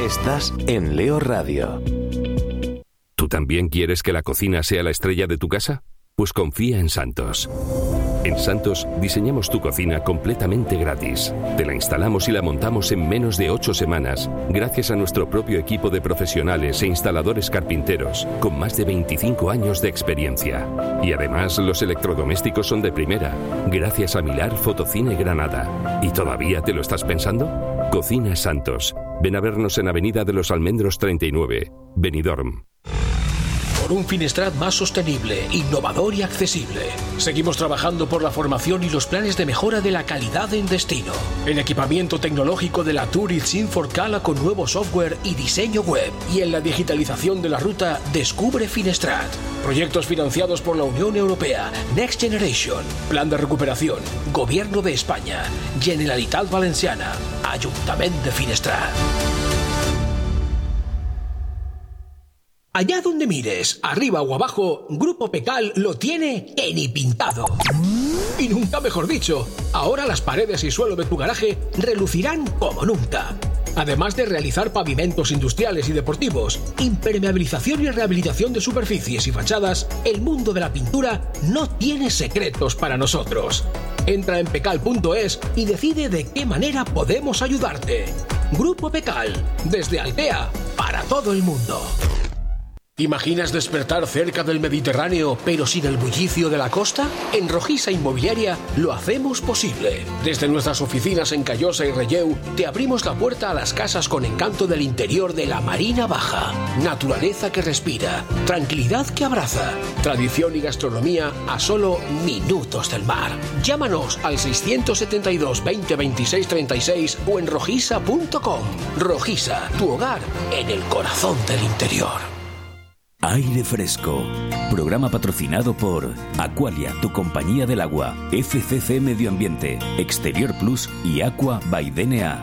Estás en Leo Radio. ¿Tú también quieres que la cocina sea la estrella de tu casa? Pues confía en Santos. En Santos diseñamos tu cocina completamente gratis. Te la instalamos y la montamos en menos de 8 semanas, gracias a nuestro propio equipo de profesionales e instaladores carpinteros, con más de 25 años de experiencia. Y además los electrodomésticos son de primera, gracias a Milar Fotocine Granada. ¿Y todavía te lo estás pensando? Cocina Santos. Ven a vernos en Avenida de los Almendros 39, Benidorm. Por un Finestrat más sostenible, innovador y accesible. Seguimos trabajando por la formación y los planes de mejora de la calidad en destino. El equipamiento tecnológico de la Touring Sin4Cala con nuevo software y diseño web. Y en la digitalización de la ruta Descubre Finestrat. Proyectos financiados por la Unión Europea, Next Generation, Plan de Recuperación, Gobierno de España, Generalitat Valenciana, Ayuntamiento de Finestrat. Allá donde mires, arriba o abajo, Grupo Pecal lo tiene que ni pintado. Y nunca mejor dicho, ahora las paredes y suelo de tu garaje relucirán como nunca. Además de realizar pavimentos industriales y deportivos, impermeabilización y rehabilitación de superficies y fachadas, el mundo de la pintura no tiene secretos para nosotros. Entra en pecal.es y decide de qué manera podemos ayudarte. Grupo Pecal, desde Altea, para todo el mundo. ¿Te imaginas despertar cerca del Mediterráneo, pero sin el bullicio de la costa? En Rojiza Inmobiliaria lo hacemos posible. Desde nuestras oficinas en Callosa y Relleu, te abrimos la puerta a las casas con encanto del interior de la Marina Baja. Naturaleza que respira, tranquilidad que abraza, tradición y gastronomía a solo minutos del mar. Llámanos al 672 20 26 36 o en rojiza.com. Rojiza, tu hogar en el corazón del interior. Aire Fresco, programa patrocinado por Aqualia, tu compañía del agua, FCC Medio Ambiente, Exterior Plus y Aqua by DNA.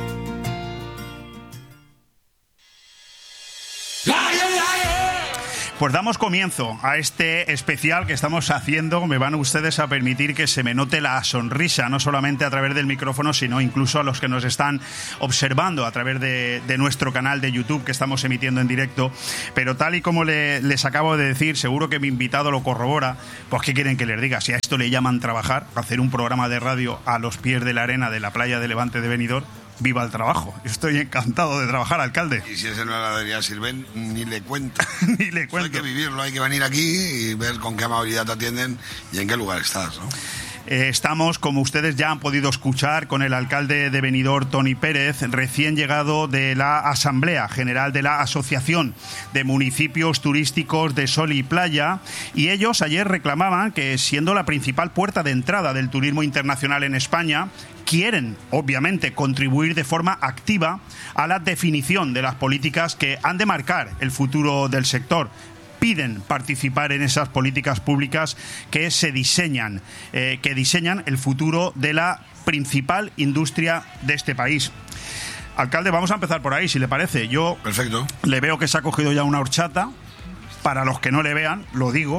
Pues damos comienzo a este especial que estamos haciendo. Me van ustedes a permitir que se me note la sonrisa, no solamente a través del micrófono, sino incluso a los que nos están observando a través de nuestro canal de YouTube que estamos emitiendo en directo. Pero tal y como les acabo de decir, seguro que mi invitado lo corrobora. Pues ¿qué quieren que les diga? Si a esto le llaman trabajar, hacer un programa de radio a los pies de la arena de la playa de Levante de Benidorm, viva el trabajo. Estoy encantado de trabajar, alcalde. Y si es en la heladería Sirven, ni le cuento. Ni le cuento. Hay que vivirlo, hay que venir aquí y ver con qué amabilidad te atienden y en qué lugar estás, ¿no? Estamos, como ustedes ya han podido escuchar, con el alcalde de Benidorm, Toni Pérez, recién llegado de la Asamblea General de la Asociación de Municipios Turísticos de Sol y Playa, y ellos ayer reclamaban que, siendo la principal puerta de entrada del turismo internacional en España, quieren, obviamente, contribuir de forma activa a la definición de las políticas que han de marcar el futuro del sector. Piden participar en esas políticas públicas que se diseñan, que diseñan el futuro de la principal industria de este país. Alcalde, vamos a empezar por ahí, si le parece. Yo Perfecto. Le veo que se ha cogido ya una horchata. Para los que no le vean, lo digo.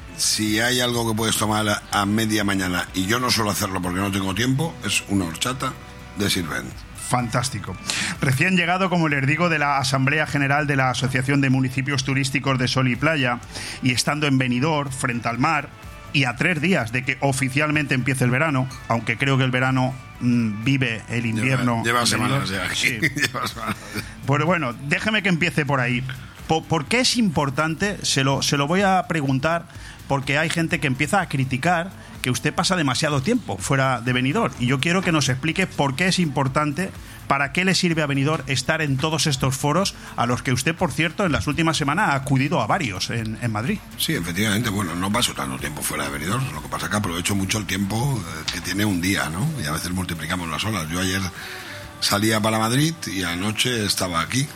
Si hay algo que puedes tomar a media mañana, y yo no suelo hacerlo porque no tengo tiempo, es una horchata de Sirven. Fantástico. Recién llegado, como les digo, de la Asamblea General de la Asociación de Municipios Turísticos de Sol y Playa, y estando en Benidorm, frente al mar, y a 3 días de que oficialmente empiece el verano, aunque creo que el verano vive el invierno. Lleva semanas ya. Sí. Lleva semanas. Pues bueno, déjeme que empiece por ahí. ¿Por qué es importante? Se lo voy a preguntar, porque hay gente que empieza a criticar que usted pasa demasiado tiempo fuera de Benidorm, y yo quiero que nos explique por qué es importante, para qué le sirve a Benidorm estar en todos estos foros, a los que usted, por cierto, en las últimas semanas ha acudido a varios en Madrid. Sí, efectivamente, bueno, no paso tanto tiempo fuera de Benidorm, lo que pasa es que aprovecho mucho el tiempo que tiene un día, ¿no? Y a veces multiplicamos las horas. Yo ayer salía para Madrid y anoche estaba aquí.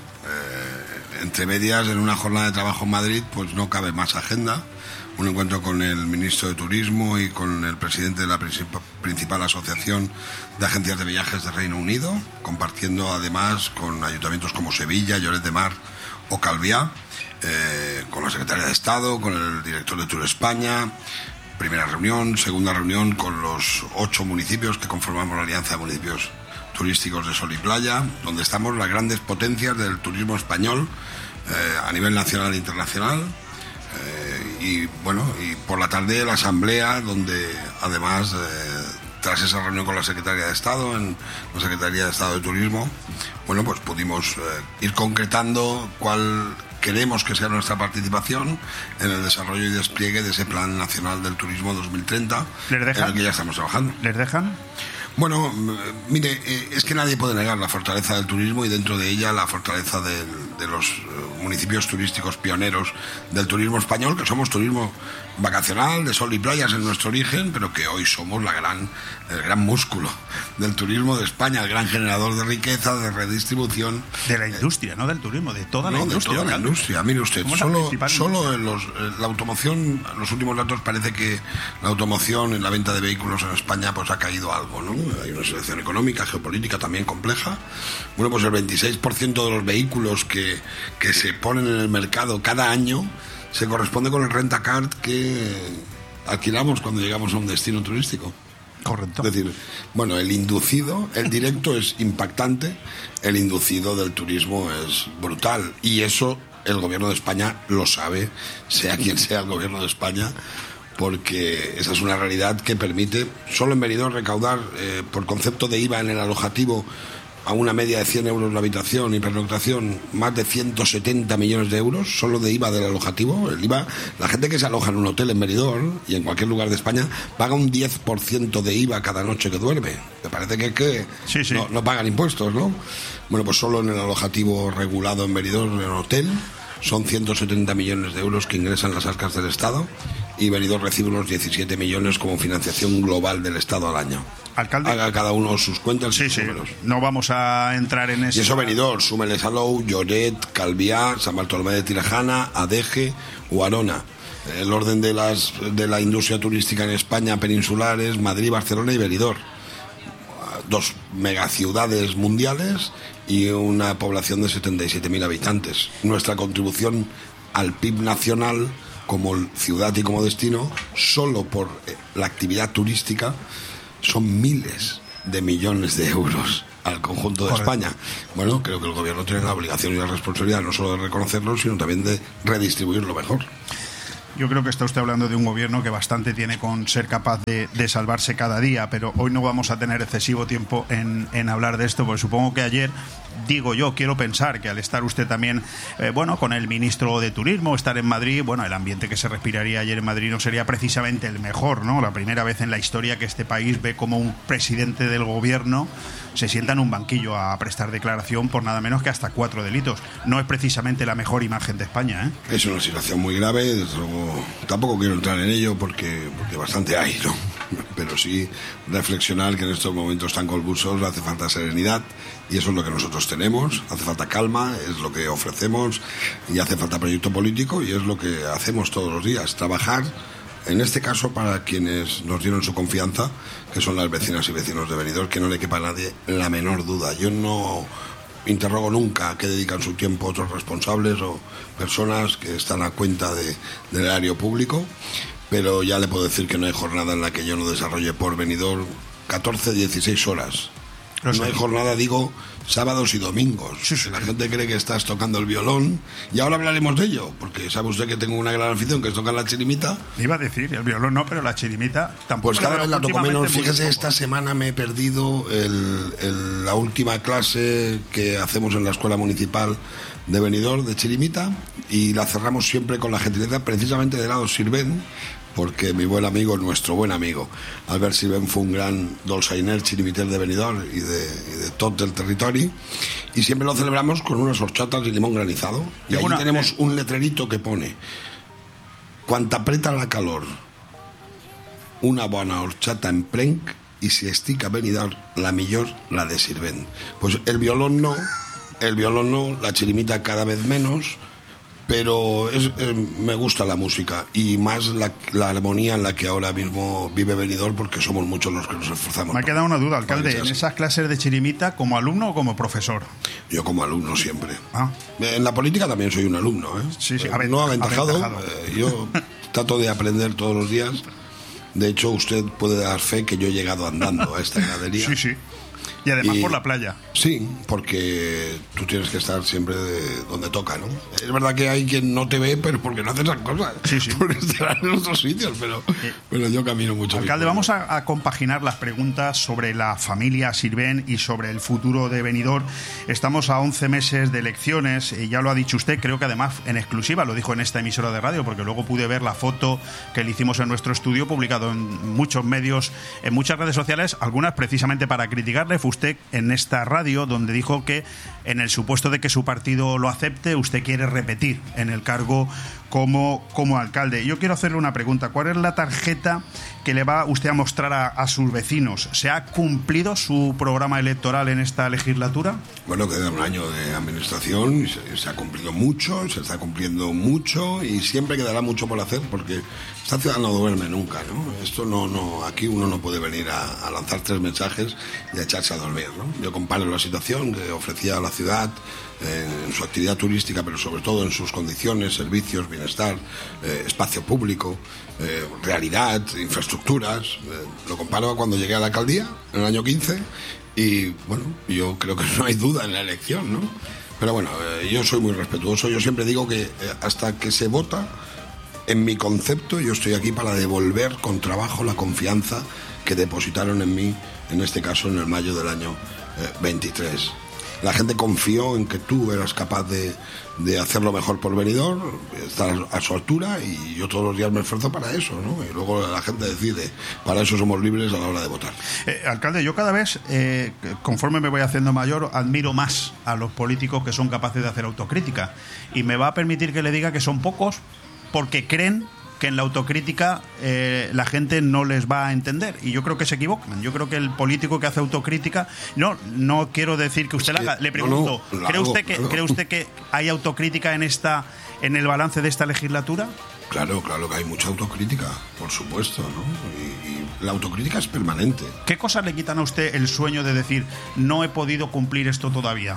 Entre medias, en una jornada de trabajo en Madrid, pues no cabe más agenda. Un encuentro con el ministro de Turismo y con el presidente de la principal asociación de agencias de viajes del Reino Unido, compartiendo además con ayuntamientos como Sevilla, Lloret de Mar o Calviá, con la secretaria de Estado, con el director de Tour España. Primera reunión, segunda reunión con los 8 municipios que conformamos la Alianza de Municipios turísticos de sol y playa, donde estamos las grandes potencias del turismo español a nivel nacional e internacional. Y por la tarde la asamblea, donde además tras esa reunión con la Secretaría de Estado, en la Secretaría de Estado de Turismo, pues pudimos ir concretando cuál queremos que sea nuestra participación en el desarrollo y despliegue de ese Plan Nacional del Turismo 2030, en el que ya estamos trabajando. ¿Les dejan? Bueno, mire, es que nadie puede negar la fortaleza del turismo y dentro de ella la fortaleza de los municipios turísticos pioneros del turismo español, que somos turismo vacacional, de sol y playas en nuestro origen, pero que hoy somos el gran músculo del turismo de España, el gran generador de riqueza, de redistribución. De la industria, no del turismo, de toda la industria. De toda la industria. Mire usted, solo en la automoción, los últimos datos parece que la automoción en la venta de vehículos en España pues ha caído algo, ¿no? Hay una situación económica, geopolítica también compleja. Pues el 26% de los vehículos que se ponen en el mercado cada año se corresponde con el rent-a-car que alquilamos cuando llegamos a un destino turístico. Correcto. Es decir, el inducido, el directo es impactante, el inducido del turismo es brutal. Y eso el gobierno de España lo sabe, sea quien sea el gobierno de España, porque esa es una realidad que permite, solo en Benidorm, recaudar por concepto de IVA en el alojativo a una media de 100 euros la habitación y pernoctación, más de 170 millones de euros solo de IVA del alojativo. El IVA, la gente que se aloja en un hotel en Benidorm y en cualquier lugar de España paga un 10% de IVA cada noche que duerme. Me parece que sí. No pagan impuestos, ¿no? Pues solo en el alojativo regulado en Benidorm, en el hotel, son 170 millones de euros que ingresan las arcas del Estado, y Benidorm recibe unos 17 millones como financiación global del Estado al año. Alcalde, haga cada uno sus cuentas y sus números. No vamos a entrar en eso. Y eso Benidorm, súmele Salou, Lloret, Calviá, San Bartolomé de Tirajana, Adeje o Arona. El orden de la industria turística en España peninsular es Madrid, Barcelona y Benidorm. 2 megaciudades mundiales y una población de 77.000 habitantes. Nuestra contribución al PIB nacional como ciudad y como destino, solo por la actividad turística, son miles de millones de euros al conjunto de España. Creo que el gobierno tiene la obligación y la responsabilidad no solo de reconocerlo, sino también de redistribuirlo mejor. Yo creo que está usted hablando de un gobierno que bastante tiene con ser capaz de salvarse cada día, pero hoy no vamos a tener excesivo tiempo en hablar de esto, porque supongo que ayer, quiero pensar que al estar usted también, con el ministro de Turismo, estar en Madrid, el ambiente que se respiraría ayer en Madrid no sería precisamente el mejor, ¿no? La primera vez en la historia que este país ve como un presidente del gobierno se sienta en un banquillo a prestar declaración por nada menos que hasta 4 delitos. No es precisamente la mejor imagen de España, ¿eh? Es una situación muy grave, desde luego, tampoco quiero entrar en ello porque bastante hay, ¿no? Pero sí reflexionar que en estos momentos tan convulsos hace falta serenidad, y eso es lo que nosotros tenemos. Hace falta calma, es lo que ofrecemos, y hace falta proyecto político, y es lo que hacemos todos los días, trabajar, en este caso para quienes nos dieron su confianza, que son las vecinas y vecinos de Benidorm, que no le quepa a nadie la menor duda. Yo no interrogo nunca a qué dedican su tiempo otros responsables o personas que están a cuenta del erario público, pero ya le puedo decir que no hay jornada en la que yo no desarrolle por Benidorm 14, 16 horas. No hay jornada, digo, sábados y domingos. Sí. La gente cree que estás tocando el violón, y ahora hablaremos de ello, porque sabe usted que tengo una gran afición, que es tocar la chirimita. Iba a decir, el violón no, pero la chirimita tampoco. Pues cada vez la toco menos. Fíjese, esta semana me he perdido la última clase que hacemos en la Escuela Municipal de Benidorm de chirimita, y la cerramos siempre con la gentileza precisamente de lado Sirvent, porque mi buen amigo, nuestro buen amigo Albert Sirvent, fue un gran dolçainer chirimiter de Benidorm y de tot el territori, y siempre lo celebramos con unas horchatas y limón granizado, y ahí tenemos un letrerito que pone: cuanta apreta la calor, una bona horchata en prenc, y si estica Benidorm, la millor la de Sirvent. Pues el violón no, la chirimita cada vez menos, pero me gusta la música, y más la armonía en la que ahora mismo vive Benidorm, porque somos muchos los que nos esforzamos. Me ha quedado una duda, alcalde, ¿en esas clases de chirimita como alumno o como profesor? Yo como alumno siempre. En la política también soy un alumno, ¿eh? Sí, no aventajado. Yo trato de aprender todos los días. De hecho, usted puede dar fe que yo he llegado andando a esta gradería. Sí. Y además por la playa. Sí, porque tú tienes que estar siempre donde toca, ¿no? Es verdad que hay quien no te ve, pero porque no haces esas cosas. Sí. Porque estarán en otros sitios, pero yo camino mucho. Alcalde, vamos a compaginar las preguntas sobre la familia Sirvent y sobre el futuro de Benidorm. Estamos a 11 meses de elecciones, y ya lo ha dicho usted, creo que además en exclusiva lo dijo en esta emisora de radio, porque luego pude ver la foto que le hicimos en nuestro estudio, publicado en muchos medios, en muchas redes sociales, algunas precisamente para criticarle. Fue usted en esta radio donde dijo que en el supuesto de que su partido lo acepte, usted quiere repetir en el cargo como alcalde. Yo quiero hacerle una pregunta. ¿Cuál es la tarjeta que le va usted a mostrar a sus vecinos? ¿Se ha cumplido su programa electoral en esta legislatura? Bueno, queda un año de administración, se ha cumplido mucho, se está cumpliendo mucho y siempre quedará mucho por hacer, porque esta ciudad no duerme nunca, ¿no? Esto no, aquí uno no puede venir a lanzar 3 mensajes y a echarse a dormir, ¿no? Yo comparo la situación que ofrecía la ciudad en su actividad turística, pero sobre todo en sus condiciones, servicios, bienestar, espacio público, realidad, infraestructuras. Lo comparo a cuando llegué a la alcaldía en el año 15 y, bueno, yo creo que no hay duda en la elección, ¿no? Pero bueno, yo soy muy respetuoso. Yo siempre digo que hasta que se vota, en mi concepto, yo estoy aquí para devolver con trabajo la confianza que depositaron en mí, en este caso en el mayo del año 23. La gente confió en que tú eras capaz de hacerlo mejor por Benidorm, estar a su altura, y yo todos los días me esfuerzo para eso, ¿no? Y luego la gente decide. Para eso somos libres a la hora de votar. Alcalde, yo cada vez, conforme me voy haciendo mayor, admiro más a los políticos que son capaces de hacer autocrítica. Y me va a permitir que le diga que son pocos porque creen que en la autocrítica la gente no les va a entender, y yo creo que se equivocan. Yo creo que el político que hace autocrítica, no quiero decir que usted la haga, le pregunto, ¿cree usted que hay autocrítica en el balance de esta legislatura? Claro que hay mucha autocrítica, por supuesto, ¿no? Y la autocrítica es permanente. ¿Qué cosas le quitan a usted el sueño de decir, no he podido cumplir esto todavía?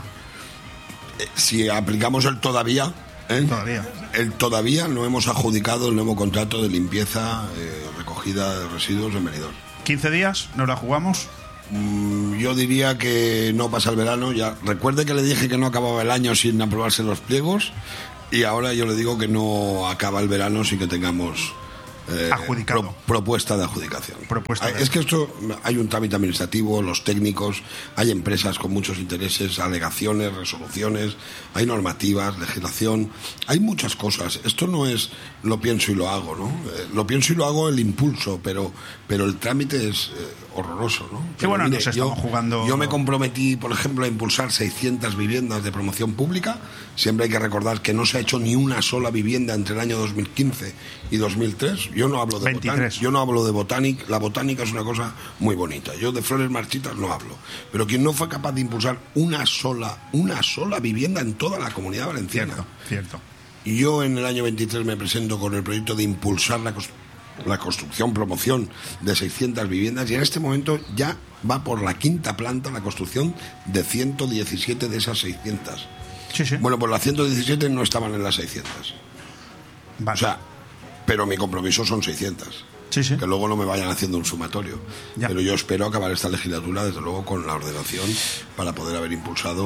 Si aplicamos el todavía, el todavía no hemos adjudicado el nuevo contrato de limpieza, recogida de residuos en Benidorm. ¿15 días? ¿Nos la jugamos? Yo diría que no pasa el verano. Ya recuerde que le dije que no acababa el año sin aprobarse los pliegos, y ahora yo le digo que no acaba el verano sin que tengamos propuesta de adjudicación. Es que esto, hay un trámite administrativo, los técnicos, hay empresas con muchos intereses, alegaciones, resoluciones, hay normativas, legislación, hay muchas cosas. Esto no es lo pienso y lo hago, ¿no? Lo pienso y lo hago el impulso, pero el trámite es horroroso, ¿no? Sí, bueno, mire, nos estamos jugando. Yo me comprometí, por ejemplo, a impulsar 600 viviendas de promoción pública. Siempre hay que recordar que no se ha hecho ni una sola vivienda entre el año 2015 y 2003. Yo no hablo de 23. Yo no hablo de botánica. La botánica es una cosa muy bonita. Yo de flores marchitas no hablo. Pero quien no fue capaz de impulsar una sola vivienda en toda la Comunidad Valenciana. Cierto. Y yo en el año 23 me presento con el proyecto de impulsar la construcción, promoción de 600 viviendas, y en este momento ya va por la 5ª planta la construcción de 117 de esas 600. Sí. Bueno, pues las 117 no estaban en las 600. Vale. O sea, pero mi compromiso son 600. Sí. Que luego no me vayan haciendo un sumatorio. Ya. Pero yo espero acabar esta legislatura, desde luego, con la ordenación para poder haber impulsado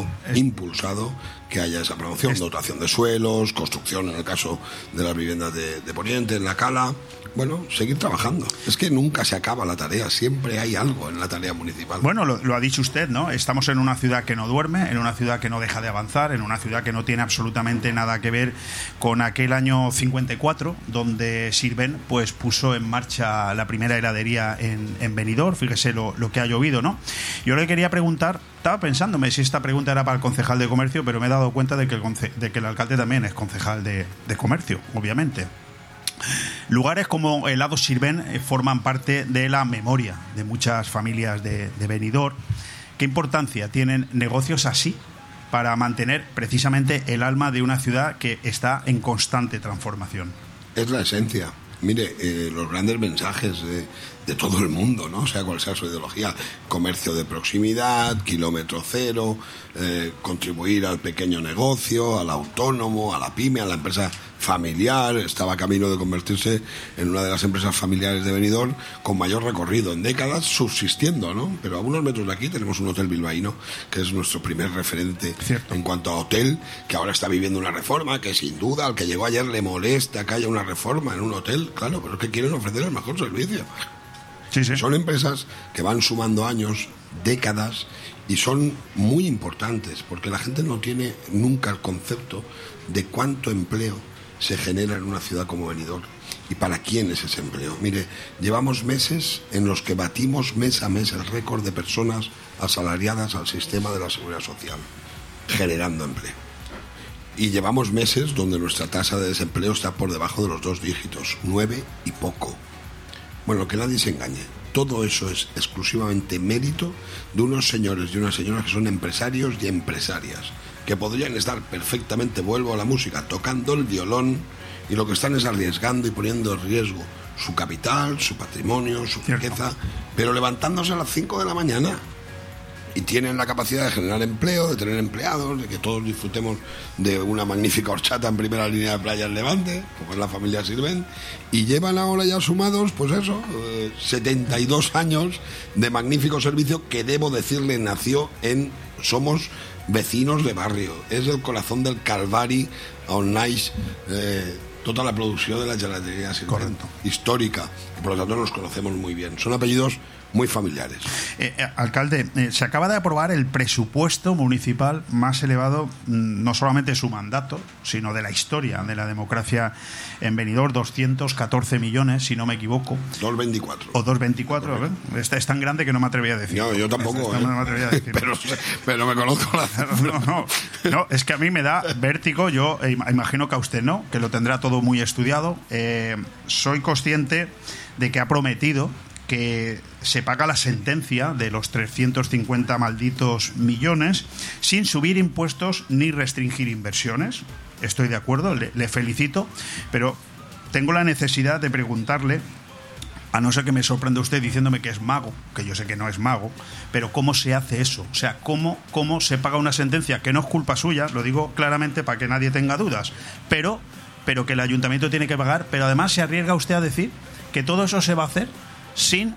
que haya esa promoción, dotación de suelos, construcción en el caso de las viviendas de Poniente, en la Cala. Bueno, seguir trabajando. Es que nunca se acaba la tarea, siempre hay algo en la tarea municipal. Bueno, lo ha dicho usted, ¿no? Estamos en una ciudad que no duerme, en una ciudad que no deja de avanzar, en una ciudad que no tiene absolutamente nada que ver con aquel año 54, donde Sirvent pues puso en marcha la primera heladería en Benidorm. Fíjese lo que ha llovido, ¿no? Yo le quería preguntar, estaba pensándome si esta pregunta era para el concejal de comercio, pero me he dado cuenta de que el alcalde también es concejal de comercio, obviamente. Lugares como Helados Sirvent forman parte de la memoria de muchas familias de Benidorm. ¿Qué importancia tienen negocios así para mantener precisamente el alma de una ciudad que está en constante transformación? Es la esencia. Mire, los grandes mensajes de todo el mundo, ¿no? Sea cual sea su ideología, comercio de proximidad, kilómetro cero, contribuir al pequeño negocio, al autónomo, a la pyme, a la empresa familiar, estaba camino de convertirse en una de las empresas familiares de Benidorm con mayor recorrido en décadas, subsistiendo, ¿no? Pero a unos metros de aquí tenemos un hotel bilbaíno que es nuestro primer referente en cuanto a hotel, que ahora está viviendo una reforma que sin duda al que llegó ayer le molesta que haya una reforma en un hotel, claro, pero es que quieren ofrecer el mejor servicio. Sí. Son empresas que van sumando años, décadas, y son muy importantes porque la gente no tiene nunca el concepto de cuánto empleo se genera en una ciudad como Benidorm y para quién es ese empleo. Mire, llevamos meses en los que batimos mes a mes el récord de personas asalariadas al sistema de la seguridad social, generando empleo. Y llevamos meses donde nuestra tasa de desempleo está por debajo de los 2 dígitos, 9 y poco. Bueno, que nadie se engañe. Todo eso es exclusivamente mérito de unos señores y unas señoras que son empresarios y empresarias, que podrían estar perfectamente, vuelvo a la música, tocando el violón, y lo que están es arriesgando y poniendo en riesgo su capital, su patrimonio, su riqueza, pero levantándose a las 5 de la mañana. Y tienen la capacidad de generar empleo, de tener empleados, de que todos disfrutemos de una magnífica horchata en primera línea de playa en Levante, como es la familia Sirvent, y llevan ahora ya sumados, pues eso, 72 años de magnífico servicio que, debo decirle, nació en Somos Vecinos de Barrio. Es el corazón del Calvari on Nice, toda la producción de la gelatería Sirvent, histórica, y por lo tanto nos conocemos muy bien. Son apellidos muy familiares. Alcalde, se acaba de aprobar el presupuesto municipal más elevado, no solamente de su mandato, sino de la historia de la democracia en Benidorm, 214 millones, si no me equivoco. 224. O 224, es tan grande que no me atreví a decir. No, yo tampoco. No me atreví a decir. pero me conozco la... No, es que a mí me da vértigo, yo imagino que a usted no, que lo tendrá todo muy estudiado. Soy consciente de que ha prometido que se paga la sentencia de los 350 malditos millones sin subir impuestos ni restringir inversiones. Estoy de acuerdo, le felicito, pero tengo la necesidad de preguntarle, a no ser que me sorprenda usted diciéndome que es mago, que yo sé que no es mago, pero ¿cómo se hace eso? O sea, ¿cómo se paga una sentencia que no es culpa suya? Lo digo claramente para que nadie tenga dudas, pero que el ayuntamiento tiene que pagar, pero además se arriesga usted a decir que todo eso se va a hacer sin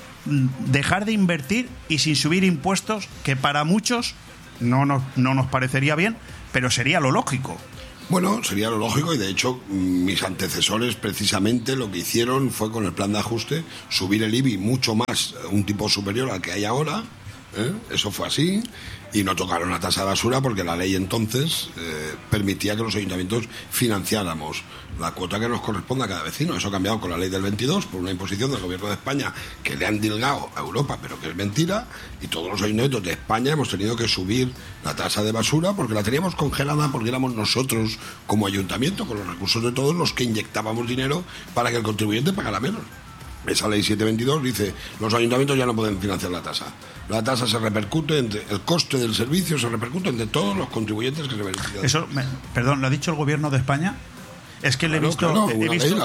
dejar de invertir y sin subir impuestos, que para muchos no nos parecería bien, pero sería lo lógico. Bueno, sería lo lógico, y de hecho mis antecesores precisamente lo que hicieron fue, con el plan de ajuste, subir el IBI mucho más, un tipo superior al que hay ahora. Eso fue así, y no tocaron la tasa de basura porque la ley entonces permitía que los ayuntamientos financiáramos la cuota que nos corresponde a cada vecino. Eso ha cambiado con la ley del 22 por una imposición del gobierno de España que le han dilgado a Europa, pero que es mentira, y todos los ayuntamientos de España hemos tenido que subir la tasa de basura porque la teníamos congelada, porque éramos nosotros como ayuntamiento, con los recursos de todos, los que inyectábamos dinero para que el contribuyente pagara menos. Esa ley 722 dice: los ayuntamientos ya no pueden financiar la tasa. La tasa se repercute entre el coste del servicio, se repercute entre todos los contribuyentes que se benefician. Eso, perdón, ¿lo ha dicho el gobierno de España? Es que le he visto... He visto ley, la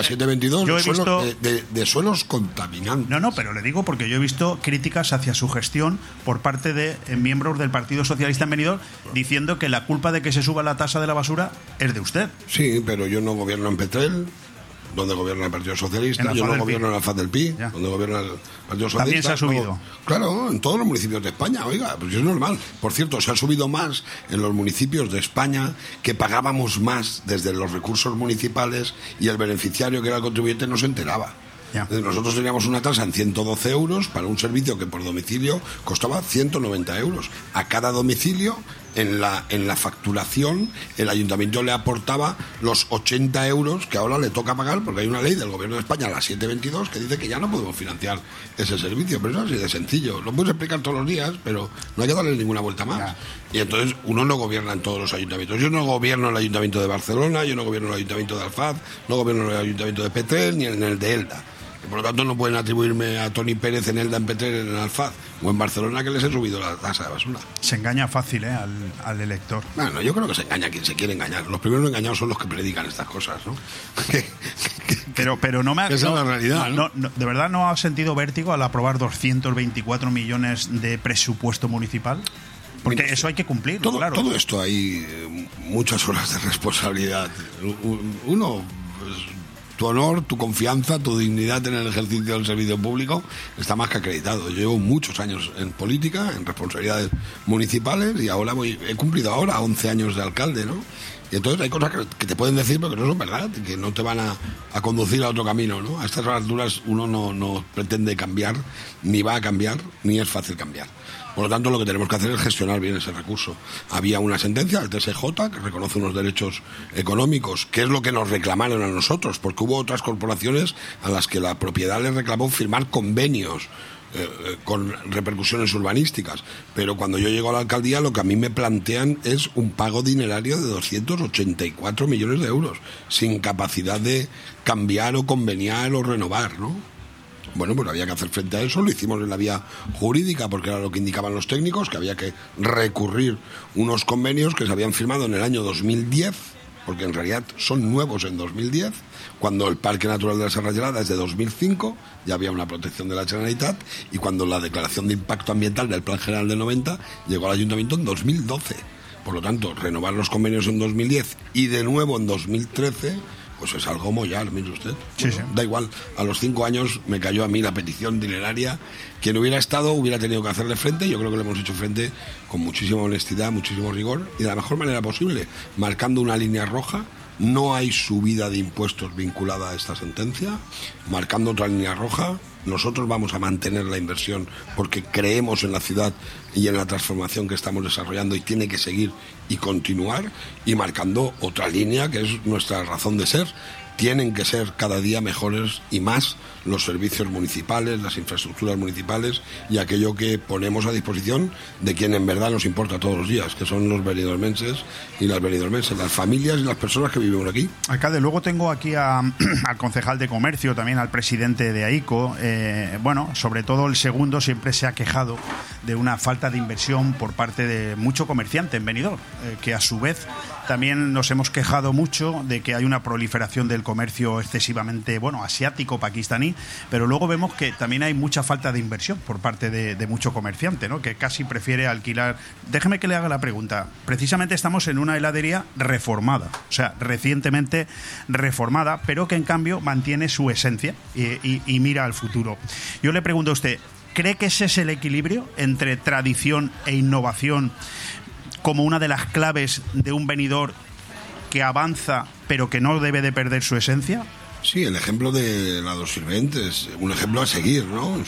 722, de suelos contaminantes. No, pero le digo porque yo he visto críticas hacia su gestión por parte de miembros del Partido Socialista en Benidorm diciendo que la culpa de que se suba la tasa de la basura es de usted. Sí, pero yo no gobierno en Petrel, donde gobierna el Partido Socialista. Yo no gobierno en Alfaz del Pi, donde gobierna el Partido Socialista. También se ha subido. Claro, en todos los municipios de España, oiga, pues es normal. Por cierto, se ha subido más en los municipios de España, que pagábamos más desde los recursos municipales, y el beneficiario, que era el contribuyente, no se enteraba. Nosotros teníamos una tasa en 112 euros para un servicio que por domicilio costaba 190 euros. A cada domicilio, en la facturación, el ayuntamiento le aportaba los 80 euros que ahora le toca pagar, porque hay una ley del gobierno de España, la 722, que dice que ya no podemos financiar ese servicio. Pero es así de sencillo. Lo puedes explicar todos los días, pero no hay que darle ninguna vuelta más. Y entonces uno no gobierna en todos los ayuntamientos. Yo no gobierno en el ayuntamiento de Barcelona, yo no gobierno en el ayuntamiento de Alfaz, no gobierno en el ayuntamiento de Petrel, ni en el de Elda. Por lo tanto, no pueden atribuirme a Toni Pérez en Elda, en Petrel, en Alfaz o en Barcelona que les he subido la tasa de basura. Se engaña fácil al elector. Bueno, yo creo que se engaña quien se quiere engañar. Los primeros engañados son los que predican estas cosas, ¿no? Pero no me ha... Esa es la realidad, ¿no? ¿De verdad no ha sentido vértigo al aprobar 224 millones de presupuesto municipal? Porque eso hay que cumplir, claro. Todo esto hay muchas horas de responsabilidad. Uno, pues, tu honor, tu confianza, tu dignidad en el ejercicio del servicio público está más que acreditado. Yo llevo muchos años en política, en responsabilidades municipales, y ahora he cumplido ahora 11 años de alcalde, ¿no? Y entonces hay cosas que te pueden decir pero que no son verdad, que no te van a conducir a otro camino, ¿no? A estas alturas uno no pretende cambiar, ni va a cambiar, ni es fácil cambiar. Por lo tanto, lo que tenemos que hacer es gestionar bien ese recurso. Había una sentencia del TSJ que reconoce unos derechos económicos, que es lo que nos reclamaron a nosotros, porque hubo otras corporaciones a las que la propiedad les reclamó firmar convenios con repercusiones urbanísticas. Pero cuando yo llego a la alcaldía, lo que a mí me plantean es un pago dinerario de 284 millones de euros, sin capacidad de cambiar o conveniar o renovar, ¿no? Bueno, pues había que hacer frente a eso, lo hicimos en la vía jurídica porque era lo que indicaban los técnicos, que había que recurrir unos convenios que se habían firmado en el año 2010, porque en realidad son nuevos en 2010, cuando el Parque Natural de la Serra Gelada es de 2005, ya había una protección de la Generalitat, y cuando la declaración de impacto ambiental del Plan General del 90 llegó al Ayuntamiento en 2012. Por lo tanto, renovar los convenios en 2010 y de nuevo en 2013... pues es algo mollar, mire usted. Sí, sí. Da igual, a los 5 años me cayó a mí la petición dineraria. Quien hubiera estado hubiera tenido que hacerle frente. Yo creo que le hemos hecho frente con muchísima honestidad, muchísimo rigor y de la mejor manera posible, marcando una línea roja. No hay subida de impuestos vinculada a esta sentencia, marcando otra línea roja. Nosotros vamos a mantener la inversión porque creemos en la ciudad y en la transformación que estamos desarrollando y tiene que seguir y continuar, y marcando otra línea que es nuestra razón de ser. Tienen que ser cada día mejores y más los servicios municipales, las infraestructuras municipales y aquello que ponemos a disposición de quien en verdad nos importa todos los días, que son los benidormenses y las benidormenses, las familias y las personas que vivimos aquí. Alcalde, luego tengo aquí al concejal de Comercio, también al presidente de AICO. Bueno, sobre todo el segundo siempre se ha quejado de una falta de inversión por parte de mucho comerciante en Benidorm, que a su vez también nos hemos quejado mucho de que hay una proliferación del comercio excesivamente, asiático, pakistaní, pero luego vemos que también hay mucha falta de inversión por parte de mucho comerciante, ¿no? Que casi prefiere alquilar. Déjeme que le haga la pregunta. Precisamente estamos en una heladería reformada, o sea, recientemente reformada, pero que en cambio mantiene su esencia y mira al futuro. Yo le pregunto a usted, ¿cree que ese es el equilibrio entre tradición e innovación como una de las claves de un Benidorm que avanza pero que no debe de perder su esencia? Sí, el ejemplo de la Dos Sirvent es un ejemplo a seguir, ¿no?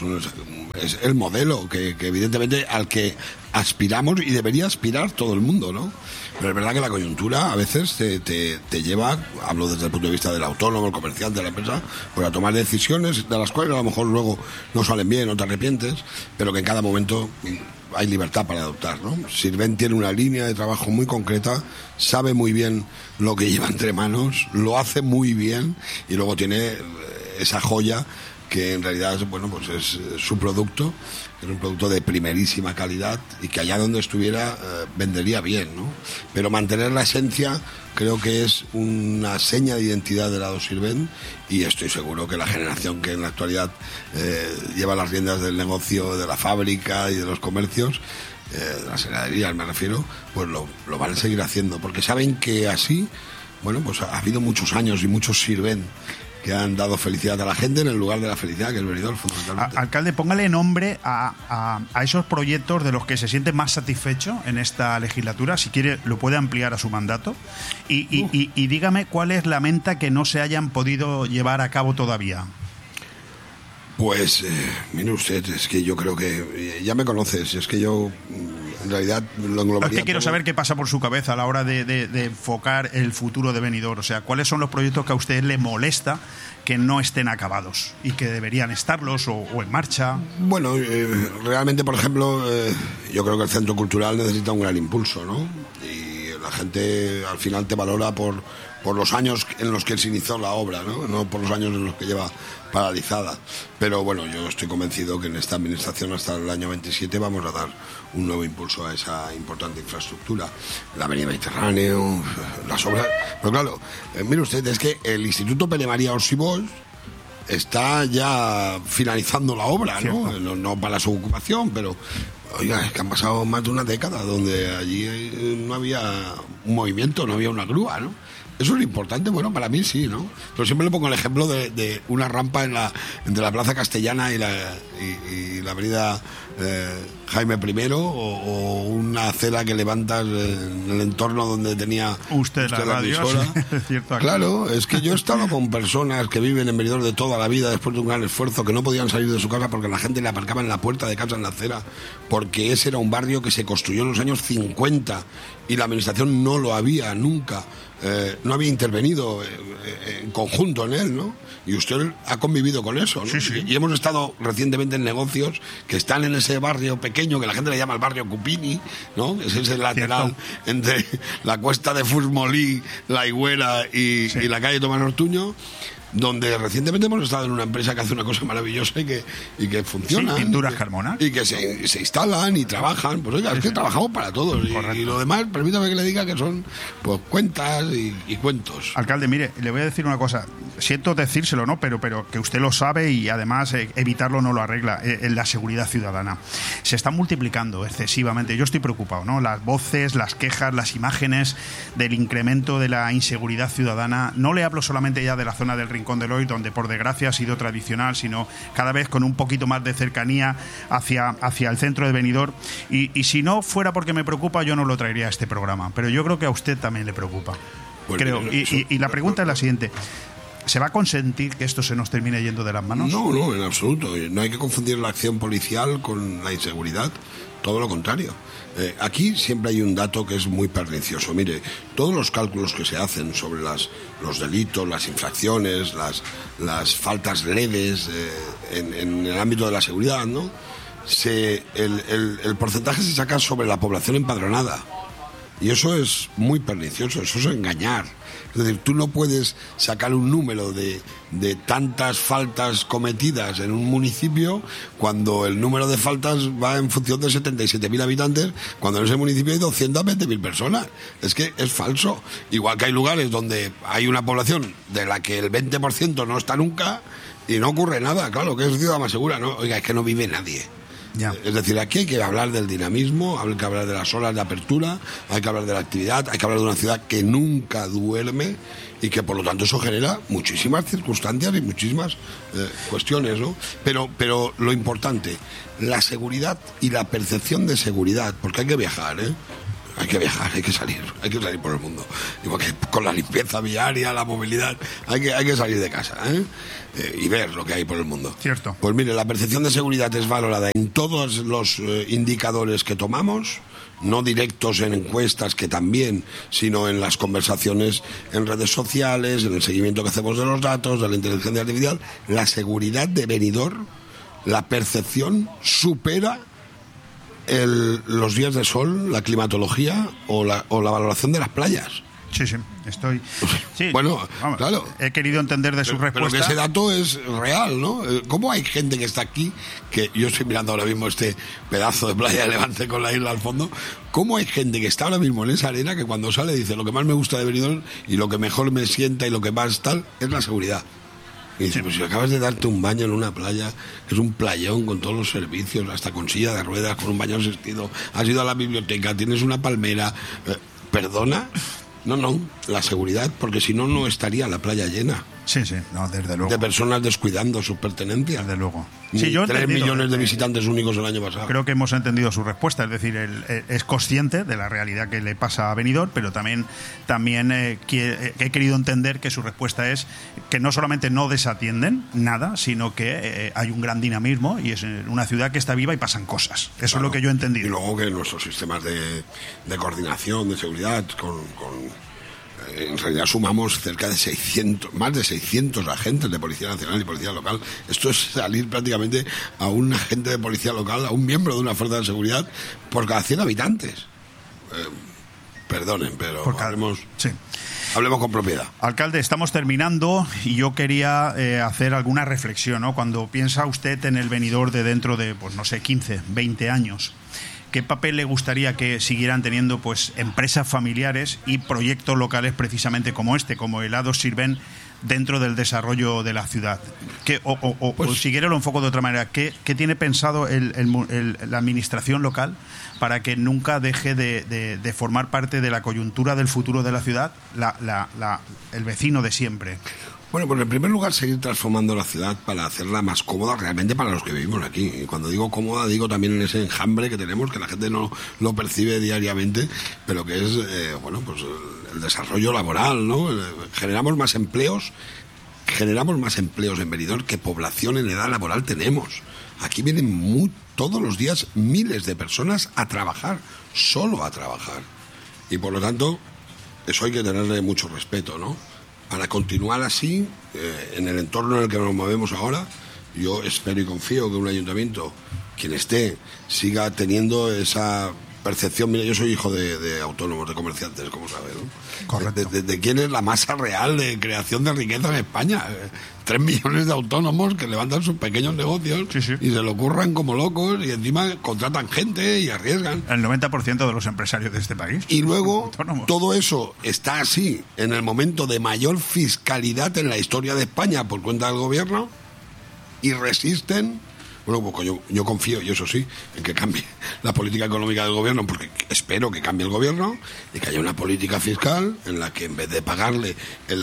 Es el modelo que evidentemente al que aspiramos y debería aspirar todo el mundo, ¿no? Pero es verdad que la coyuntura a veces te lleva, hablo desde el punto de vista del autónomo, el comerciante, de la empresa, pues a tomar decisiones de las cuales a lo mejor luego no salen bien o te arrepientes, pero que en cada momento hay libertad para adoptar, ¿no? Sirvent tiene una línea de trabajo muy concreta, sabe muy bien lo que lleva entre manos, lo hace muy bien y luego tiene esa joya que en realidad, pues es su producto, es un producto de primerísima calidad y que allá donde estuviera vendería bien, ¿no? Pero mantener la esencia creo que es una seña de identidad de la Dos Sirvent, y estoy seguro que la generación que en la actualidad lleva las riendas del negocio, de la fábrica y de los comercios, de las heladerías me refiero, pues lo van a seguir haciendo, porque saben que así, pues ha habido muchos años y muchos Sirvent que han dado felicidad a la gente en el lugar de la felicidad, que es Benidorm, fundamentalmente. Alcalde, póngale nombre a esos proyectos de los que se siente más satisfecho en esta legislatura. Si quiere, lo puede ampliar a su mandato. Y dígame cuál es la meta que no se hayan podido llevar a cabo todavía. Pues, mire usted, es que yo creo que ya me conoces, es que yo en realidad lo englobaría. Es que quiero saber qué pasa por su cabeza a la hora de enfocar el futuro de Benidorm. O sea, ¿cuáles son los proyectos que a usted le molesta que no estén acabados y que deberían estarlos o en marcha? Bueno, realmente, por ejemplo, yo creo que el centro cultural necesita un gran impulso, ¿no? Y la gente al final te valora por los años en los que se inició la obra, no por los años en los que lleva paralizada. Pero bueno, yo estoy convencido que en esta administración hasta el año 27 vamos a dar un nuevo impulso a esa importante infraestructura, la Avenida Mediterráneo, las obras. Pero claro, mire usted, es que el Instituto Pere María Orsibos está ya finalizando la obra, ¿no? No para su ocupación, pero Oiga, es que han pasado más de una década donde allí no había un movimiento, no había una grúa, ¿no? Eso es lo importante, bueno, para mí sí, ¿no? Pero siempre le pongo el ejemplo de una rampa entre la Plaza Castellana y la avenida Jaime I, o una acera que levantas en el entorno donde tenía usted la radio, emisora. Sí, es cierto. Claro, es que yo he estado con personas que viven en Benidorm de toda la vida después de un gran esfuerzo, que no podían salir de su casa porque la gente le aparcaba en la puerta de casa en la acera, porque ese era un barrio que se construyó en los años 50 y la administración no lo había nunca. No había intervenido en conjunto en él, ¿no? Y usted ha convivido con eso, ¿no? Sí, sí. Y hemos estado recientemente en negocios que están en ese barrio pequeño, que la gente le llama el barrio Cupini, ¿no? Es ese lateral entre la cuesta de Fusmolí, la Higuera y la calle Tomás Ortuño, donde recientemente hemos estado en una empresa que hace una cosa maravillosa y que funciona. Sí, Pinturas Carmona. Y que se instalan y trabajan. Pues oiga, es que trabajamos para todos. Y lo demás, permítame que le diga que son pues cuentas y cuentos. Alcalde, mire, le voy a decir una cosa. Siento decírselo, ¿no? Pero que usted lo sabe y además evitarlo no lo arregla. La seguridad ciudadana se está multiplicando excesivamente. Yo estoy preocupado, ¿no? Las voces, las quejas, las imágenes del incremento de la inseguridad ciudadana. No le hablo solamente ya de la zona del Rincón de Loy, donde por desgracia ha sido tradicional, sino cada vez con un poquito más de cercanía hacia el centro de Benidorm. Y si no fuera porque me preocupa, yo no lo traería a este programa. Pero yo creo que a usted también le preocupa. Bueno, creo. Y la pregunta es la siguiente. ¿Se va a consentir que esto se nos termine yendo de las manos? No, en absoluto. No hay que confundir la acción policial con la inseguridad. Todo lo contrario. Aquí siempre hay un dato que es muy pernicioso. Mire, todos los cálculos que se hacen sobre los delitos, las infracciones, las faltas leves en el ámbito de la seguridad, ¿no? El porcentaje se saca sobre la población empadronada. Y eso es muy pernicioso, eso es engañar. Es decir, tú no puedes sacar un número de tantas faltas cometidas en un municipio cuando el número de faltas va en función de 77.000 habitantes, cuando en ese municipio hay 220.000 personas. Es que es falso. Igual que hay lugares donde hay una población de la que el 20% no está nunca y no ocurre nada. Claro, que es ciudad más segura, ¿no? Oiga, es que no vive nadie. Ya. Es decir, aquí hay que hablar del dinamismo, hay que hablar de las horas de apertura, hay que hablar de la actividad, hay que hablar de una ciudad que nunca duerme y que por lo tanto eso genera muchísimas circunstancias y muchísimas cuestiones, ¿no? Pero lo importante, la seguridad y la percepción de seguridad, porque hay que viajar, ¿eh? Hay que viajar, hay que salir por el mundo. Igual que con la limpieza viaria, la movilidad, hay que salir de casa, y ver lo que hay por el mundo. Cierto. Pues mire, la percepción de seguridad es valorada en todos los indicadores que tomamos, no directos en encuestas, que también, sino en las conversaciones en redes sociales, en el seguimiento que hacemos de los datos, de la inteligencia artificial. La seguridad de Benidorm, la percepción supera los días de sol, la climatología o la valoración de las playas. Sí, estoy... Sí, bueno, vamos, claro. He querido entender de su respuesta. Pero que ese dato es real, ¿no? ¿Cómo hay gente que está aquí, que yo estoy mirando ahora mismo este pedazo de playa de Levante con la isla al fondo, cómo hay gente que está ahora mismo en esa arena que cuando sale dice lo que más me gusta de Benidorm y lo que mejor me sienta y lo que más tal es la seguridad? Y dice, pues si acabas de darte un baño en una playa, que es un playón con todos los servicios, hasta con silla de ruedas, con un baño asistido, has ido a la biblioteca, tienes una palmera, ¿perdona? No, la seguridad, porque si no, no estaría la playa llena. Sí, no, desde luego. De personas descuidando sus pertenencias. Desde luego. Sí, 3 millones de visitantes únicos el año pasado. Creo que hemos entendido su respuesta, es decir, él es consciente de la realidad que le pasa a Benidorm, pero también he querido entender que su respuesta es que no solamente no desatienden nada, sino que hay un gran dinamismo y es una ciudad que está viva y pasan cosas. Eso es lo que yo he entendido. Y luego que nuestros sistemas de coordinación, de seguridad, en realidad sumamos más de 600 agentes de Policía Nacional y Policía Local. Esto es salir prácticamente a un agente de Policía Local, a un miembro de una fuerza de seguridad por cada 100 habitantes. Perdonen, pero hablemos con propiedad. Alcalde, estamos terminando y yo quería hacer alguna reflexión, ¿no? Cuando piensa usted en el Benidorm de dentro de, 15, 20 años, ¿qué papel le gustaría que siguieran teniendo pues empresas familiares y proyectos locales precisamente como como Helados Sirven, dentro del desarrollo de la ciudad? O si quiere lo enfoco de otra manera, ¿qué tiene pensado la administración local para que nunca deje de formar parte de la coyuntura del futuro de la ciudad el vecino de siempre? Bueno, pues en primer lugar seguir transformando la ciudad para hacerla más cómoda realmente para los que vivimos aquí. Y cuando digo cómoda, digo también en ese enjambre que tenemos, que la gente no lo percibe diariamente, pero que es, pues el desarrollo laboral, ¿no? Generamos más empleos en Benidorm que población en edad laboral tenemos. Aquí vienen todos los días miles de personas a trabajar, solo a trabajar. Y por lo tanto, eso hay que tenerle mucho respeto, ¿no? Para continuar así, en el entorno en el que nos movemos ahora, yo espero y confío que un ayuntamiento, quien esté, siga teniendo esa percepción. Mira, yo soy hijo de autónomos, de comerciantes, como sabes, ¿no? Correcto. De quién es la masa real de creación de riqueza en España. 3 millones de autónomos que levantan sus pequeños negocios, sí. Y se lo curran como locos y encima contratan gente y arriesgan. El 90% de los empresarios de este país. Y luego autónomos. Todo eso está así en el momento de mayor fiscalidad en la historia de España por cuenta del gobierno y resisten. Bueno, pues yo confío, y eso sí, en que cambie la política económica del gobierno, porque espero que cambie el gobierno y que haya una política fiscal en la que en vez de pagarle el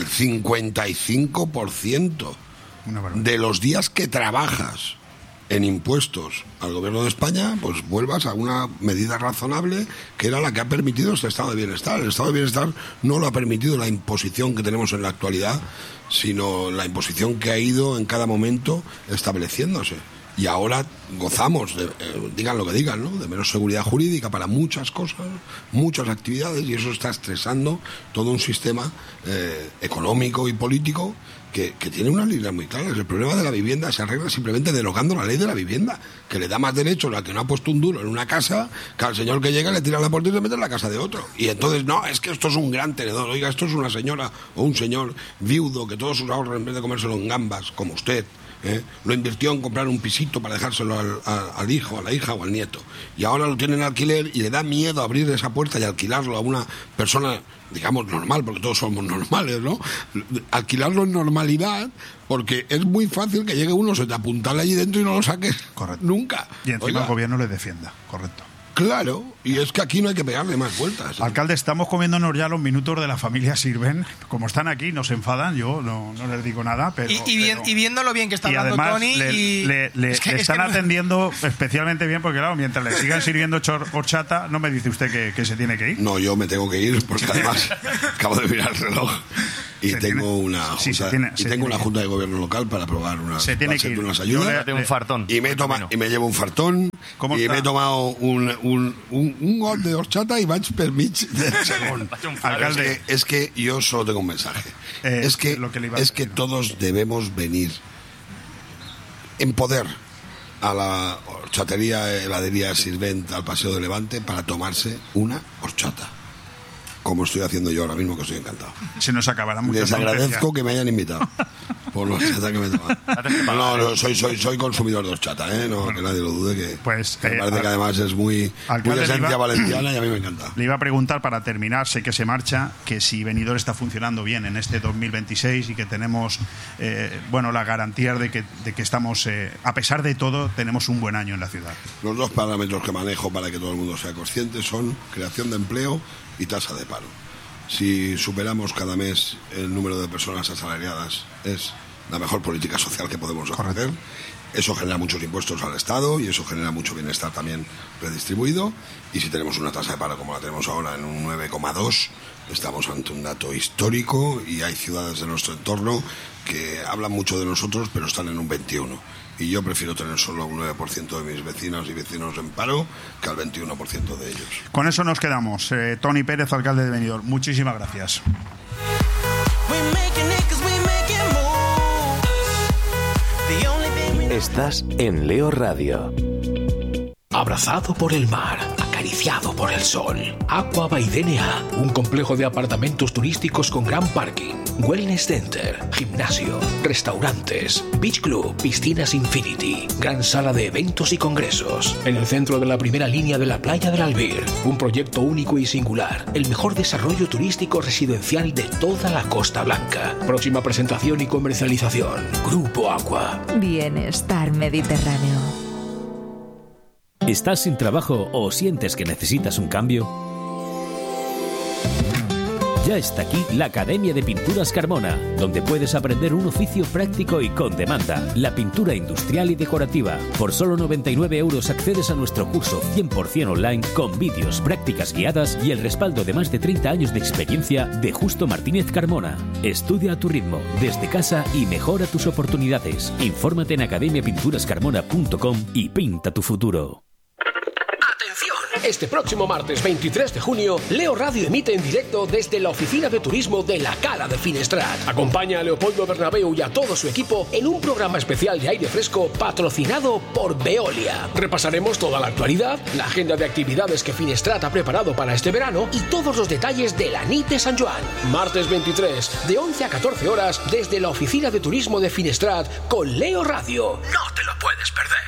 55% de los días que trabajas en impuestos al gobierno de España, pues vuelvas a una medida razonable que era la que ha permitido este estado de bienestar. El estado de bienestar no lo ha permitido la imposición que tenemos en la actualidad, sino la imposición que ha ido en cada momento estableciéndose. Y ahora gozamos, digan lo que digan, ¿no?, de menos seguridad jurídica para muchas cosas, muchas actividades, y eso está estresando todo un sistema económico y político que tiene unas líneas muy claras. El problema de la vivienda se arregla simplemente derogando la ley de la vivienda, que le da más derechos al que no ha puesto un duro en una casa que al señor que llega le tira la puerta y se mete en la casa de otro. Y entonces, no, es que esto es un gran tenedor, oiga, esto es una señora o un señor viudo que todos sus ahorros, en vez de comérselo en gambas, como usted, lo invirtió en comprar un pisito para dejárselo al hijo, a la hija o al nieto, y ahora lo tiene en alquiler y le da miedo abrir esa puerta y alquilarlo a una persona, digamos, normal, porque todos somos normales, ¿no? Alquilarlo en normalidad, porque es muy fácil que llegue uno, se te apuntale allí dentro y no lo saques. Correcto. Nunca. Y encima el gobierno le defienda. Correcto. Claro, y es que aquí no hay que pegarle más vueltas. Alcalde, estamos comiéndonos ya los minutos de la familia Sirven. Como están aquí, nos enfadan, yo no les digo nada, pero... Y viendo lo bien que está hablando además, Tony... le están atendiendo especialmente bien, porque claro, mientras le sigan sirviendo horchata, no me dice usted que se tiene que ir. No, yo me tengo que ir, porque además acabo de mirar el reloj. Y tengo una junta de gobierno local para aprobar unas ayudas. Un fartón. Y me llevo un fartón. Y me he tomado un gol de horchata y vaig per mig del segon. Alcalde, es que yo solo tengo un mensaje. Es que todos debemos venir en poder a la horchatería, heladería Sirvent, al Paseo de Levante, para tomarse una horchata. Como estoy haciendo yo ahora mismo, que estoy encantado. Se nos acabará mucho. Les agradezco que me hayan invitado por los horchata que me he tomado. No, soy consumidor de horchata, no, que nadie lo dude, que pues, me parece que además es muy esencia valenciana y a mí me encanta. Le iba a preguntar, para terminar, sé que se marcha, que si Benidorm está funcionando bien en este 2026 y que tenemos la garantía de que estamos, a pesar de todo, tenemos un buen año en la ciudad. Los dos parámetros que manejo para que todo el mundo sea consciente son creación de empleo y tasa de paro. Si superamos cada mes el número de personas asalariadas, es la mejor política social que podemos hacer. Eso genera muchos impuestos al Estado y eso genera mucho bienestar también redistribuido. Y si tenemos una tasa de paro como la tenemos ahora en un 9,2, estamos ante un dato histórico, y hay ciudades de nuestro entorno que hablan mucho de nosotros pero están en un 21. Y yo prefiero tener solo un 9% de mis vecinas y vecinos en paro que al 21% de ellos. Con eso nos quedamos. Tony Pérez, alcalde de Benidorm, muchísimas gracias. Estás en Leo Radio. Abrazado por el mar, acariciado acariciado por el sol. Aqua by DNA, un complejo de apartamentos turísticos con gran parking, wellness center, gimnasio, restaurantes, beach club, piscinas infinity, gran sala de eventos y congresos. En el centro de la primera línea de la playa del Albir, un proyecto único y singular, el mejor desarrollo turístico residencial de toda la Costa Blanca. Próxima presentación y comercialización, Grupo Aqua. Bienestar Mediterráneo. ¿Estás sin trabajo o sientes que necesitas un cambio? Ya está aquí la Academia de Pinturas Carmona, donde puedes aprender un oficio práctico y con demanda, la pintura industrial y decorativa. Por solo 99 € accedes a nuestro curso 100% online con vídeos, prácticas guiadas y el respaldo de más de 30 años de experiencia de Justo Martínez Carmona. Estudia a tu ritmo, desde casa y mejora tus oportunidades. Infórmate en academiapinturascarmona.com y pinta tu futuro. Este próximo martes 23 de junio, Leo Radio emite en directo desde la Oficina de Turismo de la Cala de Finestrat. Acompaña a Leopoldo Bernabéu y a todo su equipo en un programa especial de aire fresco patrocinado por Veolia. Repasaremos toda la actualidad, la agenda de actividades que Finestrat ha preparado para este verano y todos los detalles de la NIT de San Joan. Martes 23, de 11 a 14 horas, desde la Oficina de Turismo de Finestrat con Leo Radio. No te lo puedes perder.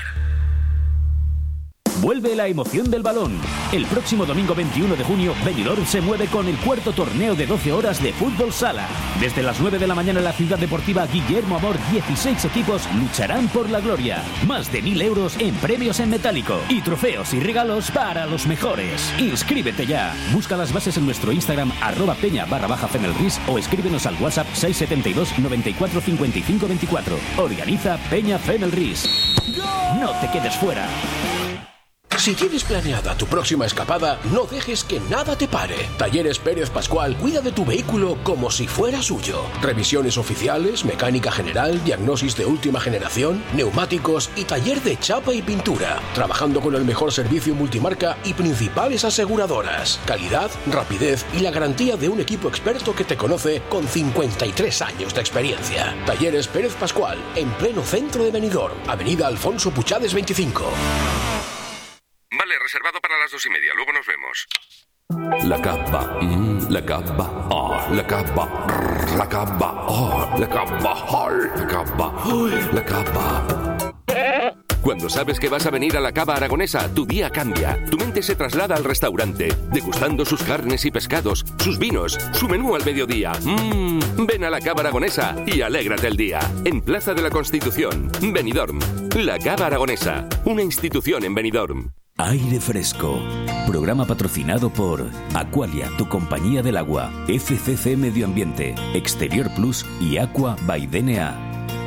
Vuelve la emoción del balón. El próximo domingo 21 de junio, Benidorm se mueve con el cuarto torneo de 12 horas de fútbol sala. Desde las 9 de la mañana en la ciudad deportiva Guillermo Amor, 16 equipos lucharán por la gloria. Más de 1.000 € en premios en metálico y trofeos y regalos para los mejores. Inscríbete ya. Busca las bases en nuestro Instagram @peña_FenelRis o escríbenos al WhatsApp 672 94 55 24. Organiza Peña Fenelris. No te quedes fuera. Si tienes planeada tu próxima escapada, no dejes que nada te pare. Talleres Pérez Pascual cuida de tu vehículo como si fuera suyo. Revisiones oficiales, mecánica general, diagnosis de última generación, neumáticos y taller de chapa y pintura. Trabajando con el mejor servicio multimarca y principales aseguradoras. Calidad, rapidez y la garantía de un equipo experto que te conoce con 53 años de experiencia. Talleres Pérez Pascual, en pleno centro de Benidorm, Avenida Alfonso Puchades 25. Vale, reservado para las 2:30. Luego nos vemos. La capa, la capa, la capa, la capa, la capa, la capa, la capa. Cuando sabes que vas a venir a la Cava Aragonesa, tu día cambia. Tu mente se traslada al restaurante, degustando sus carnes y pescados, sus vinos, su menú al mediodía. Ven a la Cava Aragonesa y alégrate el día. En Plaza de la Constitución, Benidorm. La Cava Aragonesa, una institución en Benidorm. Aire Fresco, programa patrocinado por Aqualia, tu compañía del agua, FCC Medio Ambiente, Exterior Plus y Aqua by DNA.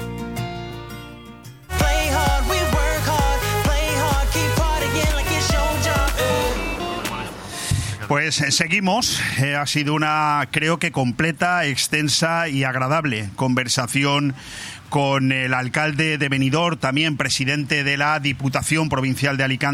Pues seguimos. Ha sido una, creo que completa, extensa y agradable conversación con el alcalde de Benidorm, también presidente de la Diputación Provincial de Alicante.